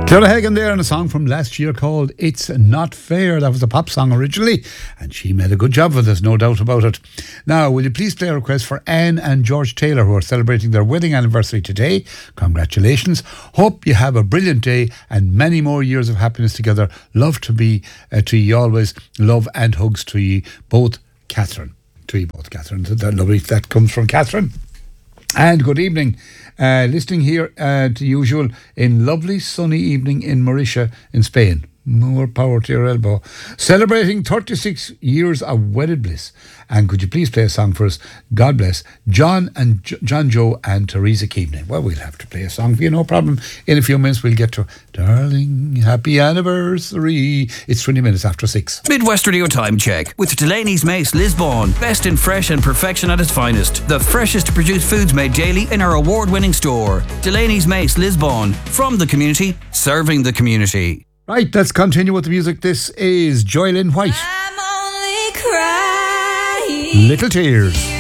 Clara Hagen there, and a song from last year called It's Not Fair. That was a pop song originally, and she made a good job of it, there's no doubt about it. Now, will you please play a request for Anne and George Taylor, who are celebrating their wedding anniversary today? Congratulations. Hope you have a brilliant day and many more years of happiness together. Love to be to you always. Love and hugs to you both, Catherine. To you both, Catherine. That comes from Catherine. And good evening. Listening here to usual in lovely sunny evening in Mauritius in Spain. More power to your elbow. Celebrating 36 years of wedded bliss. And could you please play a song for us? God bless John Joe and Teresa Keaveney. Well, we'll have to play a song for you, no problem. In a few minutes we'll get to Darling, Happy Anniversary. It's 20 minutes after 6. Midwest Radio Time Check with Delaney's Mace Lisbon. Best in fresh and perfection at its finest. The freshest produced foods made daily in our award-winning store. Delaney's Mace Lisbon. From the community, serving the community. Right, let's continue with the music. This is Joylyn White. I'm only crying Little Tears.